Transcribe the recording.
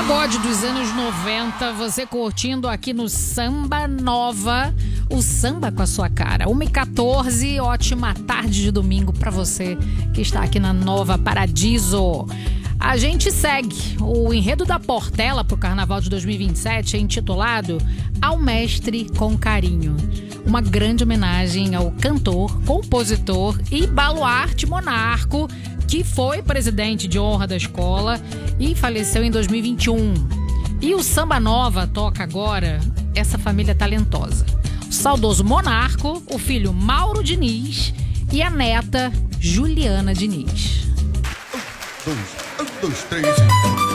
Pagode dos anos 90, você curtindo aqui no Samba Nova, o samba com a sua cara. 1h14, ótima tarde de domingo pra você que está aqui na Nova Paradiso. A gente segue. O enredo da Portela pro Carnaval de 2027 é intitulado Ao Mestre com Carinho. Uma grande homenagem ao cantor, compositor e baluarte Monarco, que foi presidente de honra da escola e faleceu em 2021. E o Samba Nova toca agora essa família talentosa. O saudoso Monarco, o filho Mauro Diniz e a neta Juliana Diniz. 1, 2, 3.